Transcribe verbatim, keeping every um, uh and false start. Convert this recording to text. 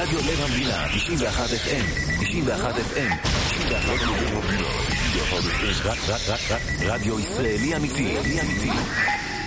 רדיו לב המדינה, תשעים ואחת אף אם, תשעים ואחת אף אם, תשעים ואחת לב המדינה, תשעים ואחת אף אם, רדיו ישראלי אמיתי, אמיתי.